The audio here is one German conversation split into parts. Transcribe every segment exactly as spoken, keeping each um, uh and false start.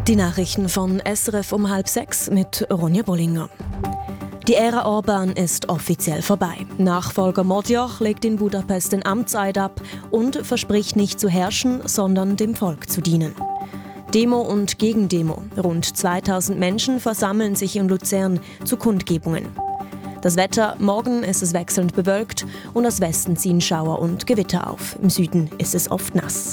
Die Nachrichten von S R F um halb sechs mit Ronja Bollinger. Die Ära Orbán ist offiziell vorbei. Nachfolger Magyar legt in Budapest den Amtseid ab und verspricht nicht zu herrschen, sondern dem Volk zu dienen. Demo und Gegendemo. Rund zweitausend Menschen versammeln sich in Luzern zu Kundgebungen. Das Wetter: morgen ist es wechselnd bewölkt und aus Westen ziehen Schauer und Gewitter auf. Im Süden ist es oft nass.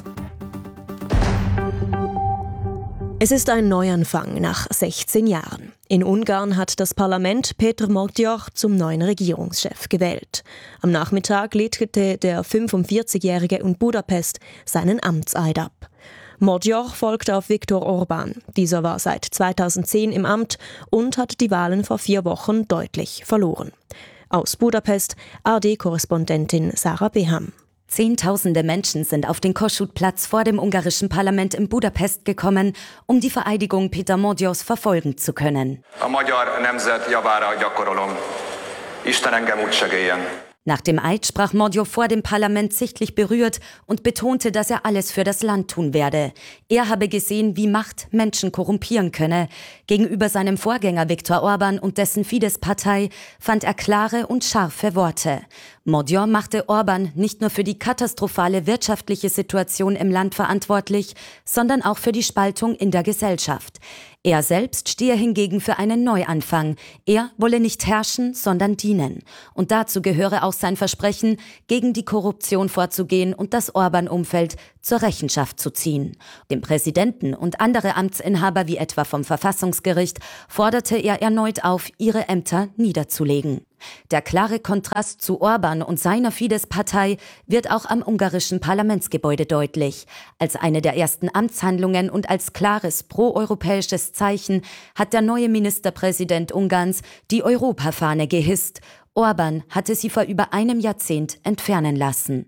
Es ist ein Neuanfang nach sechzehn Jahren. In Ungarn hat das Parlament Péter Magyar zum neuen Regierungschef gewählt. Am Nachmittag legte der fünfundvierzigjährige in Budapest seinen Amtseid ab. Magyar folgte auf Viktor Orbán. Dieser war seit zweitausendzehn im Amt und hat die Wahlen vor vier Wochen deutlich verloren. Aus Budapest A R D-Korrespondentin Sarah Beham. Zehntausende Menschen sind auf den Kossuth-Platz vor dem ungarischen Parlament in Budapest gekommen, um die Vereidigung Péter Magyars verfolgen zu können. A magyar nemzet javára gyakorolom. Isten engem úgy segéljen. Nach dem Eid sprach Magyar vor dem Parlament sichtlich berührt und betonte, dass er alles für das Land tun werde. Er habe gesehen, wie Macht Menschen korrumpieren könne. Gegenüber seinem Vorgänger Viktor Orbán und dessen Fidesz-Partei fand er klare und scharfe Worte. Magyar machte Orbán nicht nur für die katastrophale wirtschaftliche Situation im Land verantwortlich, sondern auch für die Spaltung in der Gesellschaft. Er selbst stehe hingegen für einen Neuanfang. Er wolle nicht herrschen, sondern dienen. Und dazu gehöre auch sein Versprechen, gegen die Korruption vorzugehen und das Orbán-Umfeld zur Rechenschaft zu ziehen. Dem Präsidenten und andere Amtsinhaber, wie etwa vom Verfassungsgericht, forderte er erneut auf, ihre Ämter niederzulegen. Der klare Kontrast zu Orbán und seiner Fidesz-Partei wird auch am ungarischen Parlamentsgebäude deutlich. Als eine der ersten Amtshandlungen und als klares proeuropäisches Zeichen hat der neue Ministerpräsident Ungarns die Europafahne gehisst. Orbán hatte sie vor über einem Jahrzehnt entfernen lassen.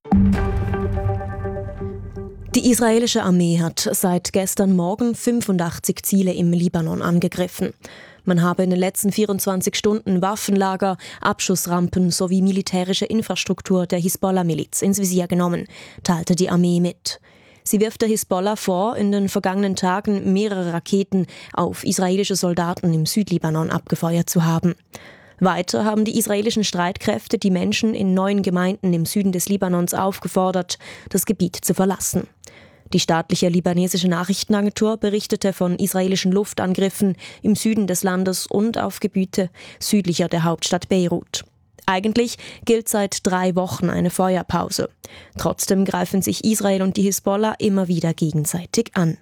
Die israelische Armee hat seit gestern Morgen fünfundachtzig Ziele im Libanon angegriffen. Man habe in den letzten vierundzwanzig Stunden Waffenlager, Abschussrampen sowie militärische Infrastruktur der Hisbollah-Miliz ins Visier genommen, teilte die Armee mit. Sie wirft der Hisbollah vor, in den vergangenen Tagen mehrere Raketen auf israelische Soldaten im Südlibanon abgefeuert zu haben. Weiter haben die israelischen Streitkräfte die Menschen in neun Gemeinden im Süden des Libanons aufgefordert, das Gebiet zu verlassen. Die staatliche libanesische Nachrichtenagentur berichtete von israelischen Luftangriffen im Süden des Landes und auf Gebiete südlicher der Hauptstadt Beirut. Eigentlich gilt seit drei Wochen eine Feuerpause. Trotzdem greifen sich Israel und die Hisbollah immer wieder gegenseitig an.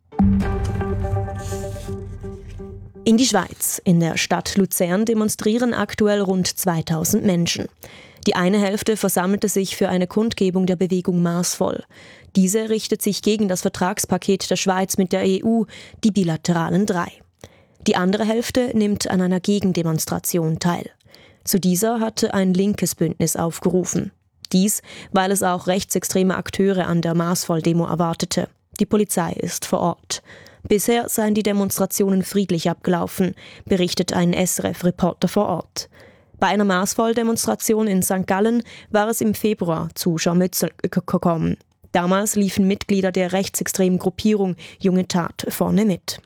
In die Schweiz. In der Stadt Luzern demonstrieren aktuell rund zweitausend Menschen. Die eine Hälfte versammelte sich für eine Kundgebung der Bewegung Maßvoll. Diese richtet sich gegen das Vertragspaket der Schweiz mit der E U, die bilateralen drei. Die andere Hälfte nimmt an einer Gegendemonstration teil. Zu dieser hatte ein linkes Bündnis aufgerufen. Dies, weil es auch rechtsextreme Akteure an der Maßvoll-Demo erwartete. Die Polizei ist vor Ort. Bisher seien die Demonstrationen friedlich abgelaufen, berichtet ein S R F-Reporter vor Ort. Bei einer Maßvoll-Demonstration in Sankt Gallen war es im Februar zu Scharmützel gekommen. Damals liefen Mitglieder der rechtsextremen Gruppierung Junge Tat vorne mit.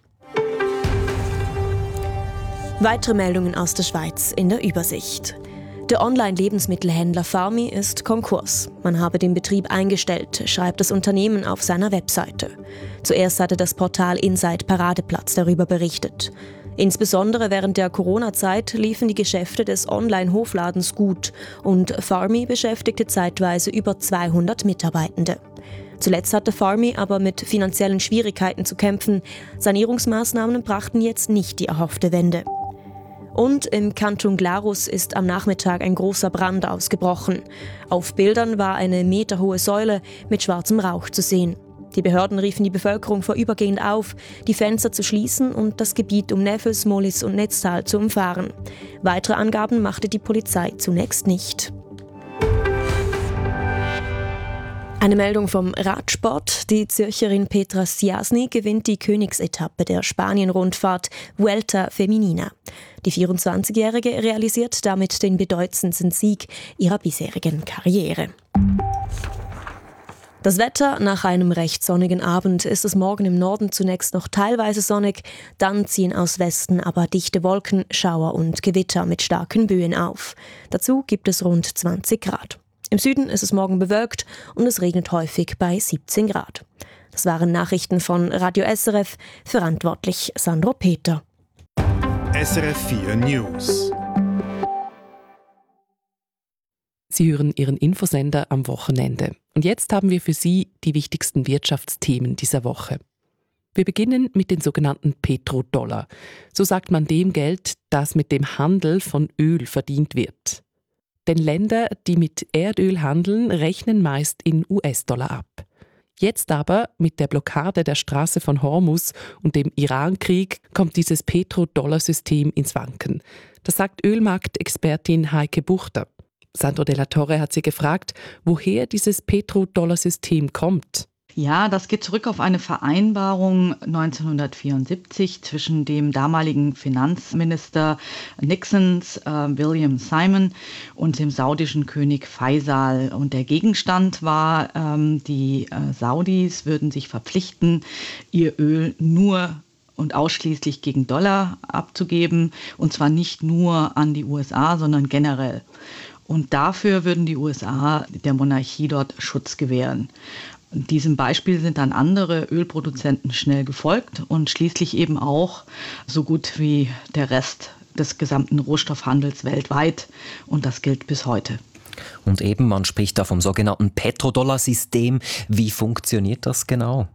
Weitere Meldungen aus der Schweiz in der Übersicht. Der Online-Lebensmittelhändler Farmi ist Konkurs. Man habe den Betrieb eingestellt, schreibt das Unternehmen auf seiner Webseite. Zuerst hatte das Portal Inside Paradeplatz darüber berichtet. Insbesondere während der Corona-Zeit liefen die Geschäfte des Online-Hofladens gut und Farmi beschäftigte zeitweise über zweihundert Mitarbeitende. Zuletzt hatte Farmi aber mit finanziellen Schwierigkeiten zu kämpfen. Sanierungsmaßnahmen brachten jetzt nicht die erhoffte Wende. Und im Kanton Glarus ist am Nachmittag ein großer Brand ausgebrochen. Auf Bildern war eine meterhohe Säule mit schwarzem Rauch zu sehen. Die Behörden riefen die Bevölkerung vorübergehend auf, die Fenster zu schließen und das Gebiet um Nefels, Molis und Netztal zu umfahren. Weitere Angaben machte die Polizei zunächst nicht. Eine Meldung vom Radsport. Die Zürcherin Petra Stiassny gewinnt die Königsetappe der Spanien-Rundfahrt Vuelta Feminina. Die vierundzwanzigjährige realisiert damit den bedeutendsten Sieg ihrer bisherigen Karriere. Das Wetter: Nach einem recht sonnigen Abend ist es morgen im Norden zunächst noch teilweise sonnig, dann ziehen aus Westen aber dichte Wolken, Schauer und Gewitter mit starken Böen auf. Dazu gibt es rund zwanzig Grad. Im Süden ist es morgen bewölkt und es regnet häufig bei siebzehn Grad. Das waren Nachrichten von Radio S R F, verantwortlich Sandro Peter. S R F vier News. Sie hören Ihren Infosender am Wochenende. Und jetzt haben wir für Sie die wichtigsten Wirtschaftsthemen dieser Woche. Wir beginnen mit den sogenannten Petrodollar. So sagt man dem Geld, das mit dem Handel von Öl verdient wird. Denn Länder, die mit Erdöl handeln, rechnen meist in U S-Dollar ab. Jetzt aber, mit der Blockade der Straße von Hormuz und dem Iran-Krieg, kommt dieses Petrodollar-System ins Wanken. Das sagt Ölmarktexpertin Heike Buchter. Sandro Della Torre hat sie gefragt, woher dieses Petrodollar-System kommt. Ja, das geht zurück auf eine Vereinbarung neunzehnhundertvierundsiebzig zwischen dem damaligen Finanzminister Nixons, äh, William Simon, und dem saudischen König Faisal. Und der Gegenstand war, ähm, die äh, Saudis würden sich verpflichten, ihr Öl nur und ausschließlich gegen Dollar abzugeben, und zwar nicht nur an die U S A, sondern generell. Und dafür würden die U S A der Monarchie dort Schutz gewähren. Diesem Beispiel sind dann andere Ölproduzenten schnell gefolgt und schließlich eben auch so gut wie der Rest des gesamten Rohstoffhandels weltweit. Und das gilt bis heute. Und eben, man spricht da vom sogenannten Petrodollar-System. Wie funktioniert das genau?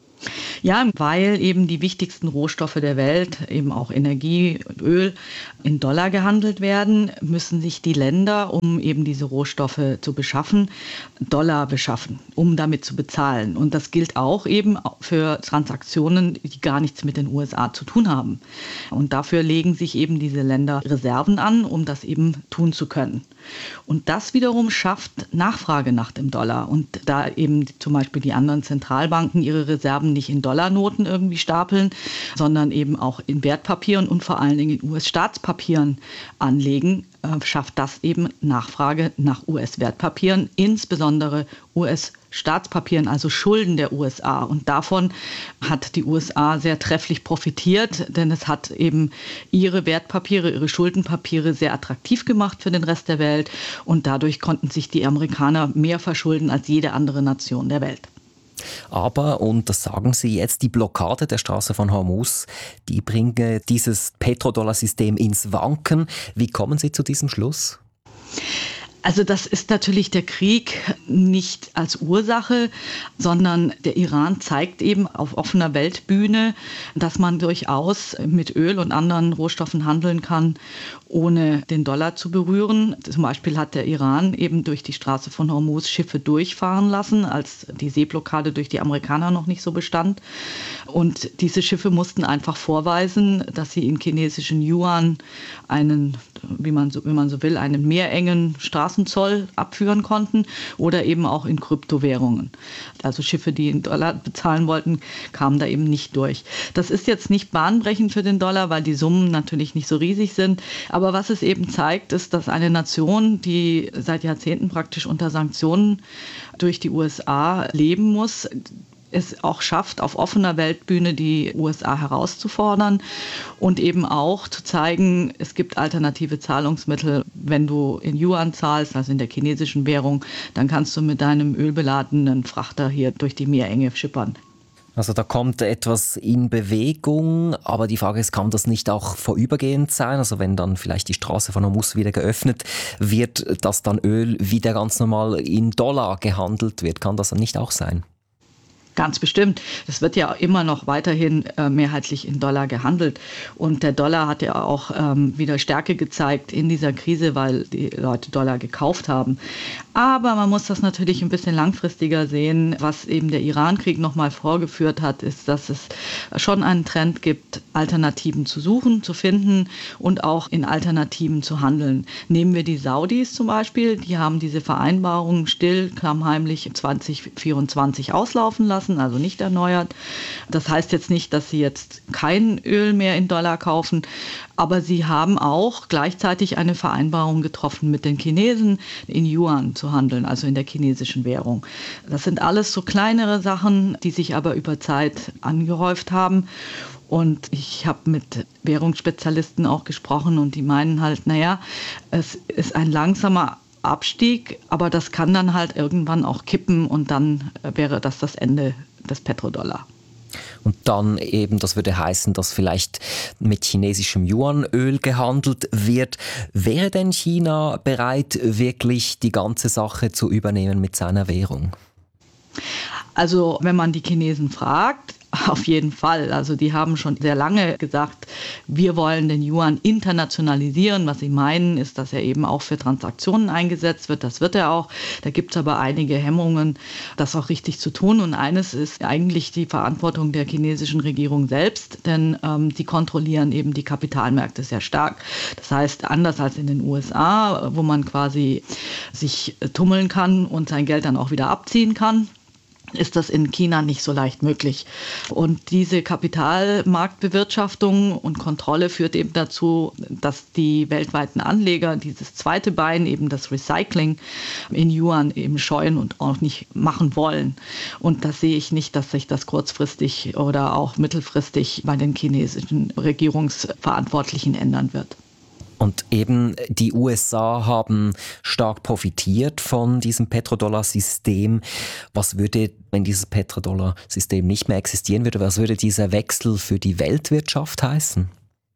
Ja, weil eben die wichtigsten Rohstoffe der Welt, eben auch Energie, Öl, in Dollar gehandelt werden, müssen sich die Länder, um eben diese Rohstoffe zu beschaffen, Dollar beschaffen, um damit zu bezahlen. Und das gilt auch eben für Transaktionen, die gar nichts mit den U S A zu tun haben. Und dafür legen sich eben diese Länder Reserven an, um das eben tun zu können. Und das wiederum schafft Nachfrage nach dem Dollar. Und da eben zum Beispiel die anderen Zentralbanken ihre Reserven nicht in Dollarnoten irgendwie stapeln, sondern eben auch in Wertpapieren und vor allen Dingen in U S-Staatspapieren anlegen, äh, schafft das eben Nachfrage nach U S-Wertpapieren, insbesondere U S-Staatspapieren, also Schulden der U S A. Und davon hat die U S A sehr trefflich profitiert, denn es hat eben ihre Wertpapiere, ihre Schuldenpapiere sehr attraktiv gemacht für den Rest der Welt. Und dadurch konnten sich die Amerikaner mehr verschulden als jede andere Nation der Welt. Aber, und das sagen Sie jetzt, die Blockade der Straße von Hormuz, die bringe dieses Petrodollar-System ins Wanken. Wie kommen Sie zu diesem Schluss? Also das ist natürlich der Krieg nicht als Ursache, sondern der Iran zeigt eben auf offener Weltbühne, dass man durchaus mit Öl und anderen Rohstoffen handeln kann, ohne den Dollar zu berühren. Zum Beispiel hat der Iran eben durch die Straße von Hormuz Schiffe durchfahren lassen, als die Seeblockade durch die Amerikaner noch nicht so bestand. Und diese Schiffe mussten einfach vorweisen, dass sie in chinesischen Yuan einen, wie man so, wenn man so will, einen meerengen Straßenzoll abführen konnten oder eben auch in Kryptowährungen. Also Schiffe, die in Dollar bezahlen wollten, kamen da eben nicht durch. Das ist jetzt nicht bahnbrechend für den Dollar, weil die Summen natürlich nicht so riesig sind. Aber was es eben zeigt, ist, dass eine Nation, die seit Jahrzehnten praktisch unter Sanktionen durch die U S A leben muss, es auch schafft, auf offener Weltbühne die U S A herauszufordern und eben auch zu zeigen, es gibt alternative Zahlungsmittel. Wenn du in Yuan zahlst, also in der chinesischen Währung, dann kannst du mit deinem ölbeladenen Frachter hier durch die Meerenge schippern. Also da kommt etwas in Bewegung, aber die Frage ist, kann das nicht auch vorübergehend sein? Also wenn dann vielleicht die Straße von Hormuz wieder geöffnet wird, dass dann Öl wieder ganz normal in Dollar gehandelt wird, kann das dann nicht auch sein? Ganz bestimmt. Es wird ja immer noch weiterhin äh, mehrheitlich in Dollar gehandelt. Und der Dollar hat ja auch ähm, wieder Stärke gezeigt in dieser Krise, weil die Leute Dollar gekauft haben. Aber man muss das natürlich ein bisschen langfristiger sehen. Was eben der Iran-Krieg nochmal vorgeführt hat, ist, dass es schon einen Trend gibt, Alternativen zu suchen, zu finden und auch in Alternativen zu handeln. Nehmen wir die Saudis zum Beispiel. Die haben diese Vereinbarung still, klammheimlich zwanzig vierundzwanzig auslaufen lassen. lassen, also nicht erneuert. Das heißt jetzt nicht, dass sie jetzt kein Öl mehr in Dollar kaufen, aber sie haben auch gleichzeitig eine Vereinbarung getroffen mit den Chinesen, in Yuan zu handeln, also in der chinesischen Währung. Das sind alles so kleinere Sachen, die sich aber über Zeit angehäuft haben. Und ich habe mit Währungsspezialisten auch gesprochen und die meinen halt, naja, es ist ein langsamer Abstieg, aber das kann dann halt irgendwann auch kippen und dann wäre das das Ende des Petrodollar. Und dann eben, das würde heißen, dass vielleicht mit chinesischem Yuanöl gehandelt wird. Wäre denn China bereit, wirklich die ganze Sache zu übernehmen mit seiner Währung? Also wenn man die Chinesen fragt, auf jeden Fall. Also die haben schon sehr lange gesagt, wir wollen den Yuan internationalisieren. Was sie meinen, ist, dass er eben auch für Transaktionen eingesetzt wird. Das wird er auch. Da gibt es aber einige Hemmungen, das auch richtig zu tun. Und eines ist eigentlich die Verantwortung der chinesischen Regierung selbst, denn ähm, die kontrollieren eben die Kapitalmärkte sehr stark. Das heißt, anders als in den U S A, wo man quasi sich tummeln kann und sein Geld dann auch wieder abziehen kann, ist das in China nicht so leicht möglich. Und diese Kapitalmarktbewirtschaftung und Kontrolle führt eben dazu, dass die weltweiten Anleger dieses zweite Bein, eben das Recycling in Yuan eben scheuen und auch nicht machen wollen. Und das sehe ich nicht, dass sich das kurzfristig oder auch mittelfristig bei den chinesischen Regierungsverantwortlichen ändern wird. Und eben die U S A haben stark profitiert von diesem Petrodollar-System. Was würde, wenn dieses Petrodollar-System nicht mehr existieren würde, was würde dieser Wechsel für die Weltwirtschaft heißen?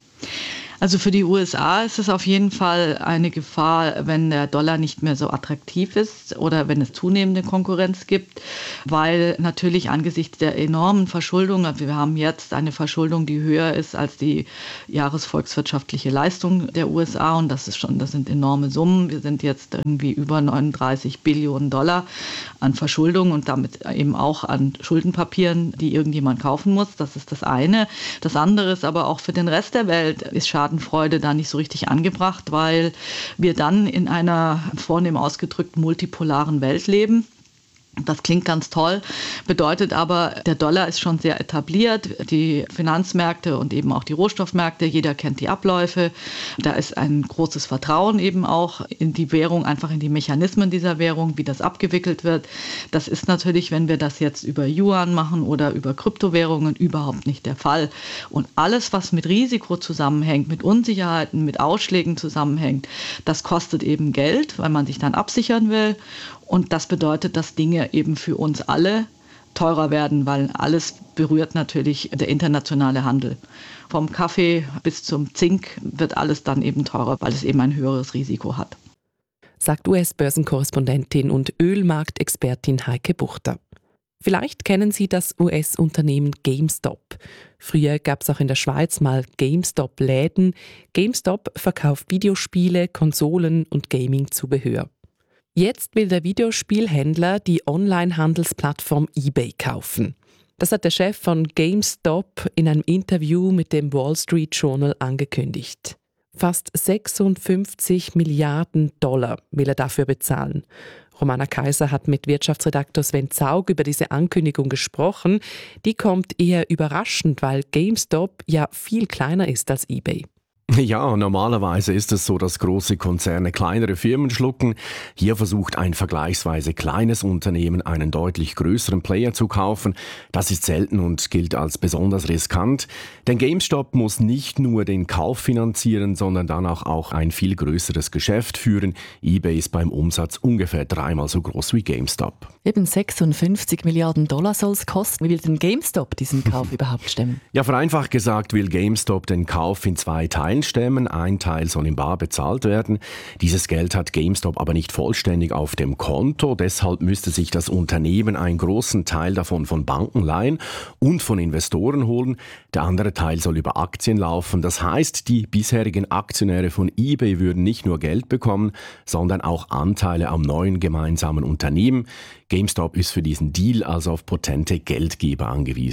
Also für die U S A ist es auf jeden Fall eine Gefahr, wenn der Dollar nicht mehr so attraktiv ist oder wenn es zunehmende Konkurrenz gibt, weil natürlich angesichts der enormen Verschuldung, also wir haben jetzt eine Verschuldung, die höher ist als die jahresvolkswirtschaftliche Leistung der U S A und das ist schon, das sind enorme Summen. Wir sind jetzt irgendwie über neununddreißig Billionen Dollar an Verschuldung und damit eben auch an Schuldenpapieren, die irgendjemand kaufen muss. Das ist das eine. Das andere ist aber auch für den Rest der Welt ist Schadenfreude da nicht so richtig angebracht, weil wir dann in einer vornehm ausgedrückt multipolaren Welt leben. Das klingt ganz toll, bedeutet aber, der Dollar ist schon sehr etabliert, die Finanzmärkte und eben auch die Rohstoffmärkte, jeder kennt die Abläufe. Da ist ein großes Vertrauen eben auch in die Währung, einfach in die Mechanismen dieser Währung, wie das abgewickelt wird. Das ist natürlich, wenn wir das jetzt über Yuan machen oder über Kryptowährungen, überhaupt nicht der Fall. Und alles, was mit Risiko zusammenhängt, mit Unsicherheiten, mit Ausschlägen zusammenhängt, das kostet eben Geld, weil man sich dann absichern will. Und das bedeutet, dass Dinge eben für uns alle teurer werden, weil alles berührt natürlich der internationale Handel. Vom Kaffee bis zum Zink wird alles dann eben teurer, weil es eben ein höheres Risiko hat. Sagt U S-Börsenkorrespondentin und Ölmarktexpertin Heike Buchter. Vielleicht kennen Sie das U S-Unternehmen GameStop. Früher gab es auch in der Schweiz mal GameStop-Läden. GameStop verkauft Videospiele, Konsolen und Gaming-Zubehör. Jetzt will der Videospielhändler die Online-Handelsplattform eBay kaufen. Das hat der Chef von GameStop in einem Interview mit dem Wall Street Journal angekündigt. Fast sechsundfünfzig Milliarden Dollar will er dafür bezahlen. Romana Kaiser hat mit Wirtschaftsredaktor Sven Zaug über diese Ankündigung gesprochen. Die kommt eher überraschend, weil GameStop ja viel kleiner ist als eBay. Ja, normalerweise ist es so, dass große Konzerne kleinere Firmen schlucken. Hier versucht ein vergleichsweise kleines Unternehmen, einen deutlich größeren Player zu kaufen. Das ist selten und gilt als besonders riskant. Denn GameStop muss nicht nur den Kauf finanzieren, sondern dann auch, auch ein viel größeres Geschäft führen. eBay ist beim Umsatz ungefähr dreimal so groß wie GameStop. Eben sechsundfünfzig Milliarden Dollar soll es kosten. Wie will denn GameStop diesen Kauf überhaupt stemmen? Ja, vereinfacht gesagt will GameStop den Kauf in zwei Teilen stemmen. Ein Teil soll in bar bezahlt werden. Dieses Geld hat GameStop aber nicht vollständig auf dem Konto. Deshalb müsste sich das Unternehmen einen großen Teil davon von Banken leihen und von Investoren holen. Der andere Teil soll über Aktien laufen. Das heißt, die bisherigen Aktionäre von eBay würden nicht nur Geld bekommen, sondern auch Anteile am neuen gemeinsamen Unternehmen. GameStop ist für diesen Deal also auf potente Geldgeber angewiesen.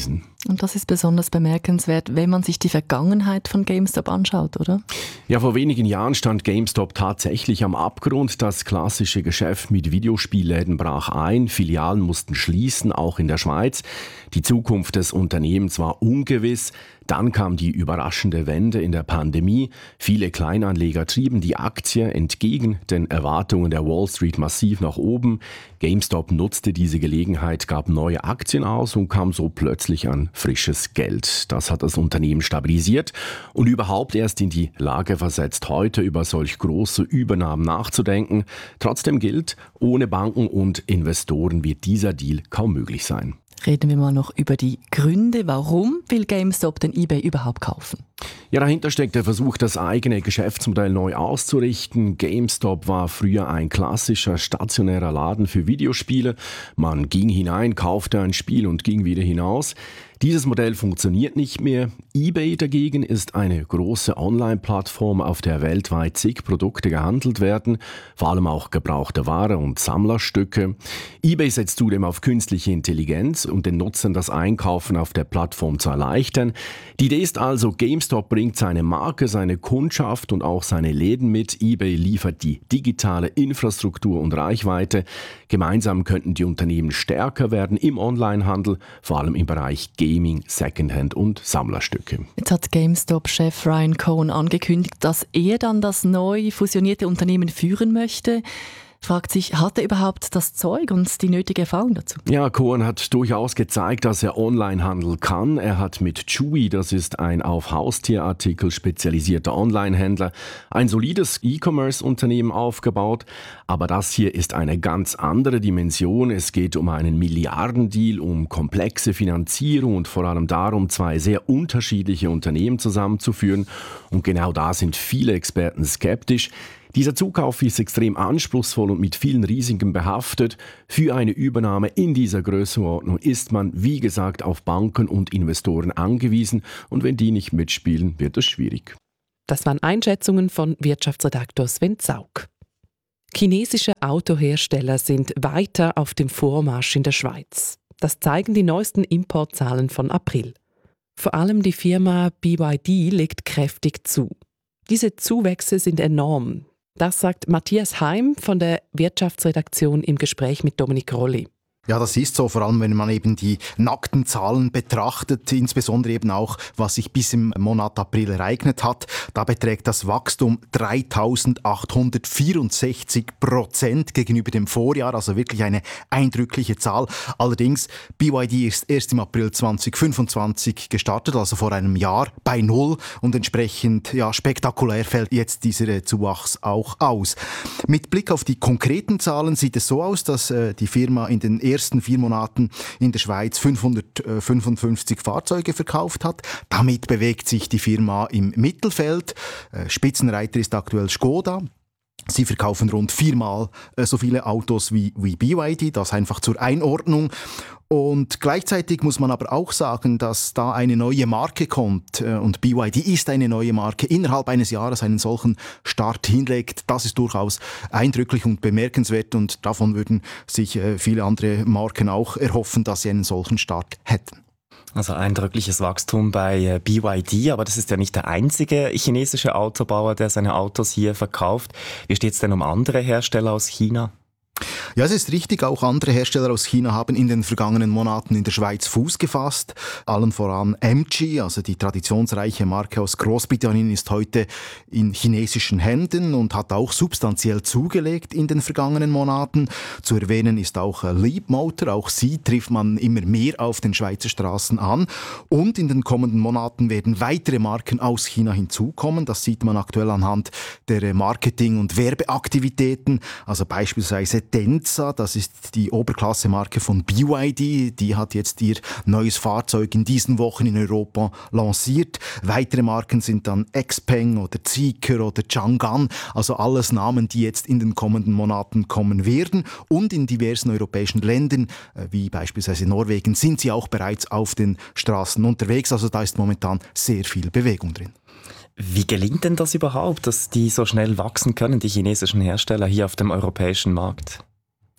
Und das ist besonders bemerkenswert, wenn man sich die Vergangenheit von GameStop anschaut, oder? Ja, vor wenigen Jahren stand GameStop tatsächlich am Abgrund. Das klassische Geschäft mit Videospielläden brach ein, Filialen mussten schließen, auch in der Schweiz. Die Zukunft des Unternehmens war ungewiss. Dann kam die überraschende Wende in der Pandemie. Viele Kleinanleger trieben die Aktie entgegen den Erwartungen der Wall Street massiv nach oben. GameStop nutzte diese Gelegenheit, gab neue Aktien aus und kam so plötzlich an frisches Geld. Das hat das Unternehmen stabilisiert und überhaupt erst in die Lage versetzt, heute über solch große Übernahmen nachzudenken. Trotzdem gilt, ohne Banken und Investoren wird dieser Deal kaum möglich sein. Reden wir mal noch über die Gründe. Warum will GameStop den eBay überhaupt kaufen? Ja, dahinter steckt der Versuch, das eigene Geschäftsmodell neu auszurichten. GameStop war früher ein klassischer stationärer Laden für Videospiele. Man ging hinein, kaufte ein Spiel und ging wieder hinaus. Dieses Modell funktioniert nicht mehr. eBay dagegen ist eine große Online-Plattform, auf der weltweit zig Produkte gehandelt werden, vor allem auch gebrauchte Ware und Sammlerstücke. eBay setzt zudem auf künstliche Intelligenz, um den Nutzern das Einkaufen auf der Plattform zu erleichtern. Die Idee ist also, GameStop bringt seine Marke, seine Kundschaft und auch seine Läden mit. eBay liefert die digitale Infrastruktur und Reichweite. Gemeinsam könnten die Unternehmen stärker werden im Onlinehandel, vor allem im Bereich Gaming, Secondhand und Sammlerstücke. Jetzt hat GameStop-Chef Ryan Cohen angekündigt, dass er dann das neu fusionierte Unternehmen führen möchte. Fragt sich, hat er überhaupt das Zeug und die nötige Erfahrung dazu? Ja, Cohen hat durchaus gezeigt, dass er Onlinehandel kann. Er hat mit Chewy, das ist ein auf Haustierartikel spezialisierter Onlinehändler, ein solides E-Commerce-Unternehmen aufgebaut. Aber das hier ist eine ganz andere Dimension. Es geht um einen Milliardendeal, um komplexe Finanzierung und vor allem darum, zwei sehr unterschiedliche Unternehmen zusammenzuführen. Und genau da sind viele Experten skeptisch. Dieser Zukauf ist extrem anspruchsvoll und mit vielen Risiken behaftet. Für eine Übernahme in dieser Größenordnung ist man, wie gesagt, auf Banken und Investoren angewiesen. Und wenn die nicht mitspielen, wird es schwierig. Das waren Einschätzungen von Wirtschaftsredaktor Sven Zaug. Chinesische Autohersteller sind weiter auf dem Vormarsch in der Schweiz. Das zeigen die neuesten Importzahlen von April. Vor allem die Firma B Y D legt kräftig zu. Diese Zuwächse sind enorm. Das sagt Matthias Heim von der Wirtschaftsredaktion im Gespräch mit Dominik Rolli. Ja, das ist so, vor allem wenn man eben die nackten Zahlen betrachtet, insbesondere eben auch, was sich bis im Monat April ereignet hat. Da beträgt das Wachstum dreitausendachthundertvierundsechzig Prozent gegenüber dem Vorjahr, also wirklich eine eindrückliche Zahl. Allerdings, B Y D ist erst im April zweitausendfünfundzwanzig gestartet, also vor einem Jahr, bei Null und entsprechend ja, spektakulär fällt jetzt dieser Zuwachs auch aus. Mit Blick auf die konkreten Zahlen sieht es so aus, dass äh, die Firma in den ersten vier Monaten in der Schweiz fünfhundertfünfundfünfzig Fahrzeuge verkauft hat. Damit bewegt sich die Firma im Mittelfeld. Spitzenreiter ist aktuell Skoda. Sie verkaufen rund viermal so viele Autos wie, wie B Y D, das einfach zur Einordnung. Und gleichzeitig muss man aber auch sagen, dass da eine neue Marke kommt und B Y D ist eine neue Marke, innerhalb eines Jahres einen solchen Start hinlegt. Das ist durchaus eindrücklich und bemerkenswert und davon würden sich viele andere Marken auch erhoffen, dass sie einen solchen Start hätten. Also eindrückliches Wachstum bei B Y D, aber das ist ja nicht der einzige chinesische Autobauer, der seine Autos hier verkauft. Wie steht es denn um andere Hersteller aus China? Ja, es ist richtig, auch andere Hersteller aus China haben in den vergangenen Monaten in der Schweiz Fuß gefasst. Allen voran M G, also die traditionsreiche Marke aus Großbritannien, ist heute in chinesischen Händen und hat auch substanziell zugelegt in den vergangenen Monaten. Zu erwähnen ist auch Leapmotor, auch sie trifft man immer mehr auf den Schweizer Straßen an. Und in den kommenden Monaten werden weitere Marken aus China hinzukommen. Das sieht man aktuell anhand der Marketing- und Werbeaktivitäten, also beispielsweise Denza, das ist die Oberklasse-Marke von B Y D, die hat jetzt ihr neues Fahrzeug in diesen Wochen in Europa lanciert. Weitere Marken sind dann Xpeng oder Zeekr oder Chang'an, also alles Namen, die jetzt in den kommenden Monaten kommen werden. Und in diversen europäischen Ländern, wie beispielsweise Norwegen, sind sie auch bereits auf den Straßen unterwegs, also da ist momentan sehr viel Bewegung drin. Wie gelingt denn das überhaupt, dass die so schnell wachsen können, die chinesischen Hersteller hier auf dem europäischen Markt?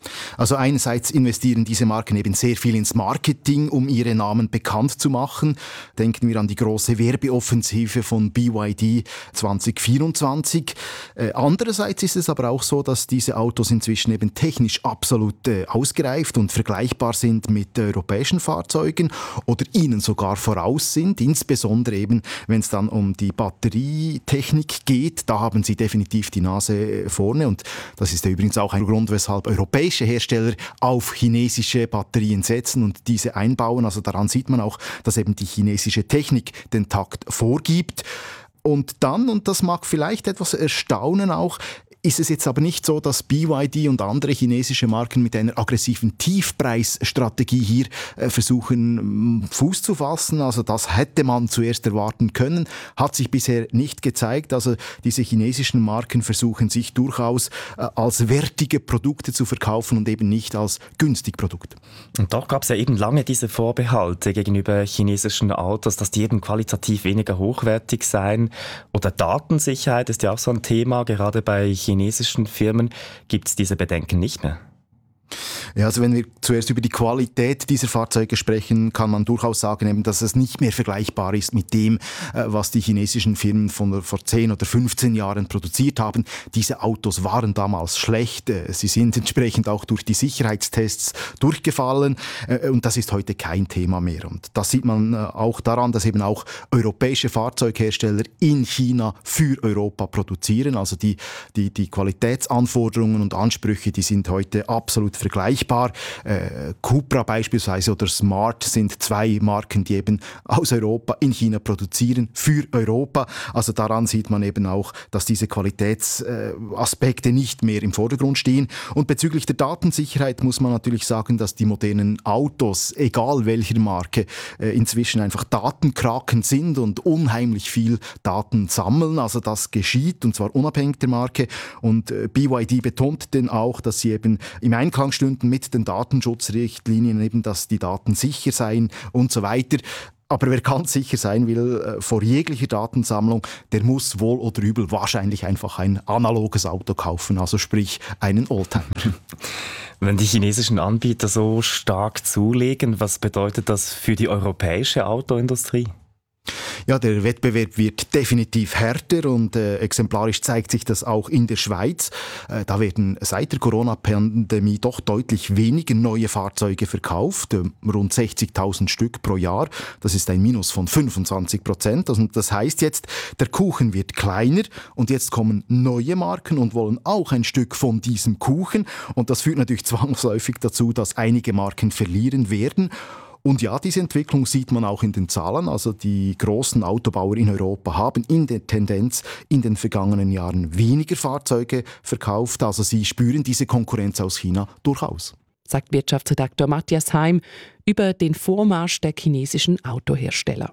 Also einerseits investieren diese Marken eben sehr viel ins Marketing, um ihre Namen bekannt zu machen. Denken wir an die große Werbeoffensive von B Y D zwanzig vierundzwanzig. Äh, andererseits ist es aber auch so, dass diese Autos inzwischen eben technisch absolut äh, ausgereift und vergleichbar sind mit europäischen Fahrzeugen oder ihnen sogar voraus sind. Insbesondere eben, wenn es dann um die Batterietechnik geht, da haben sie definitiv die Nase vorne. Und das ist ja übrigens auch ein Grund, weshalb europäische Hersteller auf chinesische Batterien setzen und diese einbauen. Also daran sieht man auch, dass eben die chinesische Technik den Takt vorgibt. Und dann, und das mag vielleicht etwas erstaunen auch, ist es jetzt aber nicht so, dass B Y D und andere chinesische Marken mit einer aggressiven Tiefpreisstrategie hier äh, versuchen, Fuß zu fassen. Also das hätte man zuerst erwarten können, hat sich bisher nicht gezeigt. Also diese chinesischen Marken versuchen sich durchaus äh, als wertige Produkte zu verkaufen und eben nicht als günstig Produkte. Und doch gab es ja eben lange diese Vorbehalte gegenüber chinesischen Autos, dass die eben qualitativ weniger hochwertig seien. Oder Datensicherheit ist ja auch so ein Thema, gerade bei chinesischen Firmen gibt es diese Bedenken nicht mehr. Ja, also wenn wir zuerst über die Qualität dieser Fahrzeuge sprechen, kann man durchaus sagen, eben, dass es nicht mehr vergleichbar ist mit dem, was die chinesischen Firmen von vor zehn oder fünfzehn Jahren produziert haben. Diese Autos waren damals schlecht. Sie sind entsprechend auch durch die Sicherheitstests durchgefallen. Und das ist heute kein Thema mehr. Und das sieht man auch daran, dass eben auch europäische Fahrzeughersteller in China für Europa produzieren. Also die, die, die Qualitätsanforderungen und Ansprüche, die sind heute absolut vergleichbar. Äh, Cupra beispielsweise oder Smart sind zwei Marken, die eben aus Europa in China produzieren, für Europa. Also daran sieht man eben auch, dass diese Qualitätsaspekte äh, nicht mehr im Vordergrund stehen. Und bezüglich der Datensicherheit muss man natürlich sagen, dass die modernen Autos, egal welcher Marke, äh, inzwischen einfach Datenkraken sind und unheimlich viel Daten sammeln. Also das geschieht, und zwar unabhängig der Marke. Und äh, B Y D betont denn auch, dass sie eben im Einklang stünden mit den Datenschutzrichtlinien, eben, dass die Daten sicher seien und so weiter. Aber wer ganz sicher sein will äh, vor jeglicher Datensammlung, der muss wohl oder übel wahrscheinlich einfach ein analoges Auto kaufen, also sprich einen Oldtimer. Wenn die chinesischen Anbieter so stark zulegen, was bedeutet das für die europäische Autoindustrie? Ja, der Wettbewerb wird definitiv härter und äh, exemplarisch zeigt sich das auch in der Schweiz. Äh, da werden seit der Corona-Pandemie doch deutlich weniger neue Fahrzeuge verkauft, äh, rund sechzigtausend Stück pro Jahr. Das ist ein Minus von fünfundzwanzig Prozent. Also das heißt jetzt, der Kuchen wird kleiner und jetzt kommen neue Marken und wollen auch ein Stück von diesem Kuchen. Und das führt natürlich zwangsläufig dazu, dass einige Marken verlieren werden. Und ja, diese Entwicklung sieht man auch in den Zahlen. Also die großen Autobauer in Europa haben in der Tendenz in den vergangenen Jahren weniger Fahrzeuge verkauft. Also sie spüren diese Konkurrenz aus China durchaus. Sagt Wirtschaftsredakteur Matthias Heim über den Vormarsch der chinesischen Autohersteller.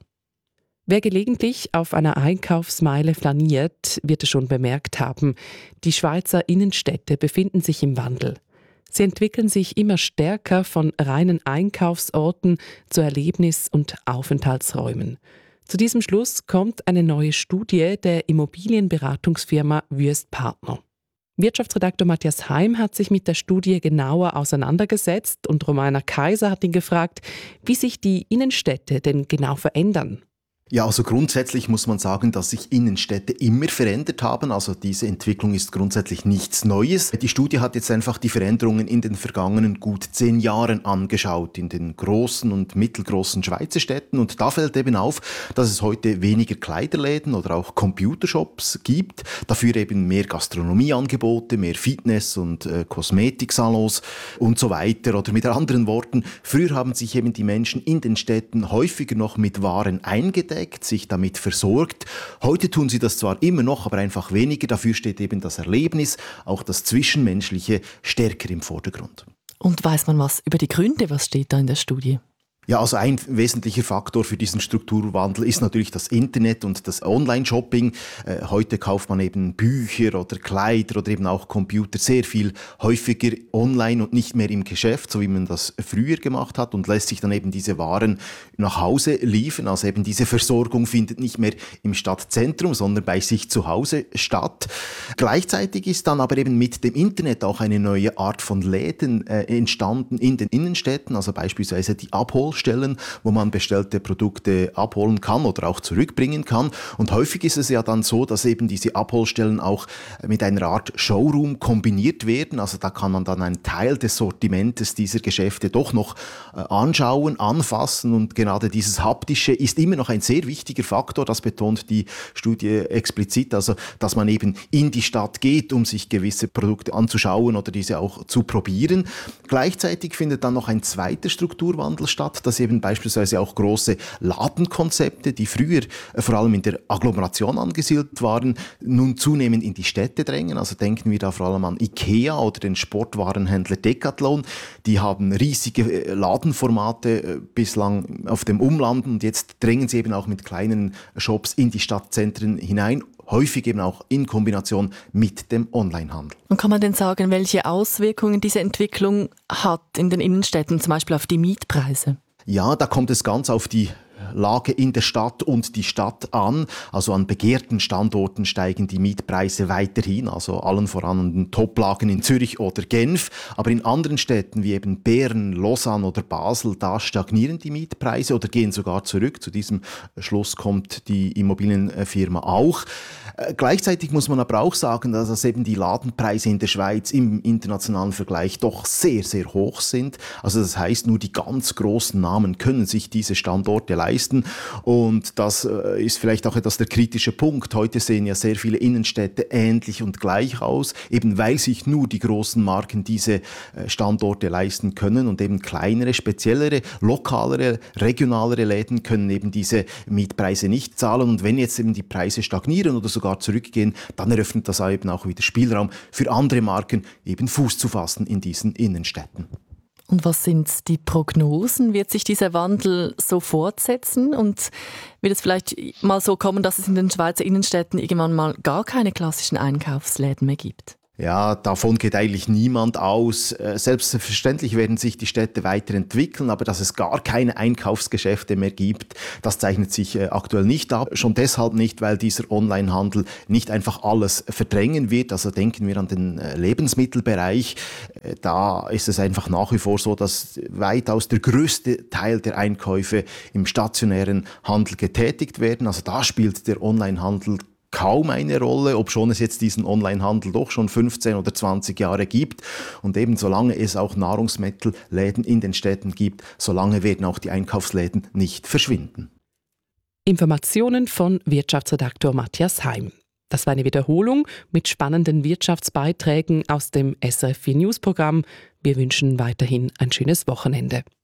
Wer gelegentlich auf einer Einkaufsmeile flaniert, wird es schon bemerkt haben, die Schweizer Innenstädte befinden sich im Wandel. Sie entwickeln sich immer stärker von reinen Einkaufsorten zu Erlebnis- und Aufenthaltsräumen. Zu diesem Schluss kommt eine neue Studie der Immobilienberatungsfirma Wüest Partner. Wirtschaftsredakteur Matthias Heim hat sich mit der Studie genauer auseinandergesetzt und Romana Kaiser hat ihn gefragt, wie sich die Innenstädte denn genau verändern. Ja, also grundsätzlich muss man sagen, dass sich Innenstädte immer verändert haben. Also diese Entwicklung ist grundsätzlich nichts Neues. Die Studie hat jetzt einfach die Veränderungen in den vergangenen gut zehn Jahren angeschaut, in den großen und mittelgroßen Schweizer Städten. Und da fällt eben auf, dass es heute weniger Kleiderläden oder auch Computershops gibt. Dafür eben mehr Gastronomieangebote, mehr Fitness- und äh, Kosmetiksalons und so weiter. Oder mit anderen Worten, früher haben sich eben die Menschen in den Städten häufiger noch mit Waren eingedeckt, sich damit versorgt. Heute tun sie das zwar immer noch, aber einfach weniger. Dafür steht eben das Erlebnis, auch das Zwischenmenschliche, stärker im Vordergrund. Und weiß man was über die Gründe? Was steht da in der Studie? Ja, also ein wesentlicher Faktor für diesen Strukturwandel ist natürlich das Internet und das Online-Shopping. Äh, heute kauft man eben Bücher oder Kleider oder eben auch Computer sehr viel häufiger online und nicht mehr im Geschäft, so wie man das früher gemacht hat, und lässt sich dann eben diese Waren nach Hause liefern. Also eben diese Versorgung findet nicht mehr im Stadtzentrum, sondern bei sich zu Hause statt. Gleichzeitig ist dann aber eben mit dem Internet auch eine neue Art von Läden äh, entstanden in den Innenstädten, also beispielsweise die Abhol Stellen, wo man bestellte Produkte abholen kann oder auch zurückbringen kann. Und häufig ist es ja dann so, dass eben diese Abholstellen auch mit einer Art Showroom kombiniert werden. Also da kann man dann einen Teil des Sortimentes dieser Geschäfte doch noch anschauen, anfassen, und gerade dieses Haptische ist immer noch ein sehr wichtiger Faktor. Das betont die Studie explizit, also dass man eben in die Stadt geht, um sich gewisse Produkte anzuschauen oder diese auch zu probieren. Gleichzeitig findet dann noch ein zweiter Strukturwandel statt, dass eben beispielsweise auch große Ladenkonzepte, die früher vor allem in der Agglomeration angesiedelt waren, nun zunehmend in die Städte drängen. Also denken wir da vor allem an IKEA oder den Sportwarenhändler Decathlon. Die haben riesige Ladenformate bislang auf dem Umland, und jetzt drängen sie eben auch mit kleinen Shops in die Stadtzentren hinein, häufig eben auch in Kombination mit dem Onlinehandel. Und kann man denn sagen, welche Auswirkungen diese Entwicklung hat in den Innenstädten, zum Beispiel auf die Mietpreise? Ja, da kommt es ganz auf die Lage in der Stadt und die Stadt an. Also an begehrten Standorten steigen die Mietpreise weiterhin, also allen voran an den Toplagen in Zürich oder Genf. Aber in anderen Städten wie eben Bern, Lausanne oder Basel, da stagnieren die Mietpreise oder gehen sogar zurück. Zu diesem Schluss kommt die Immobilienfirma auch. Äh, gleichzeitig muss man aber auch sagen, dass eben die Ladenpreise in der Schweiz im internationalen Vergleich doch sehr, sehr hoch sind. Also das heißt, nur die ganz großen Namen können sich diese Standorte leisten. Und das äh, ist vielleicht auch etwas der kritische Punkt. Heute sehen ja sehr viele Innenstädte ähnlich und gleich aus, eben weil sich nur die großen Marken diese äh, Standorte leisten können, und eben kleinere, speziellere, lokalere, regionalere Läden können eben diese Mietpreise nicht zahlen. Und wenn jetzt eben die Preise stagnieren oder sogar zurückgehen, dann eröffnet das eben auch wieder Spielraum für andere Marken, eben Fuß zu fassen in diesen Innenstädten. Und was sind die Prognosen? Wird sich dieser Wandel so fortsetzen? Und wird es vielleicht mal so kommen, dass es in den Schweizer Innenstädten irgendwann mal gar keine klassischen Einkaufsläden mehr gibt? Ja, davon geht eigentlich niemand aus. Selbstverständlich werden sich die Städte weiterentwickeln, aber dass es gar keine Einkaufsgeschäfte mehr gibt, das zeichnet sich aktuell nicht ab. Schon deshalb nicht, weil dieser Onlinehandel nicht einfach alles verdrängen wird. Also denken wir an den Lebensmittelbereich. Da ist es einfach nach wie vor so, dass weitaus der größte Teil der Einkäufe im stationären Handel getätigt werden. Also da spielt der Onlinehandel kaum eine Rolle, obschon es jetzt diesen Onlinehandel doch schon fünfzehn oder zwanzig Jahre gibt. Und eben solange es auch Nahrungsmittelläden in den Städten gibt, solange werden auch die Einkaufsläden nicht verschwinden. Informationen von Wirtschaftsredaktor Matthias Heim. Das war eine Wiederholung mit spannenden Wirtschaftsbeiträgen aus dem S R F vier News Programm. Wir wünschen weiterhin ein schönes Wochenende.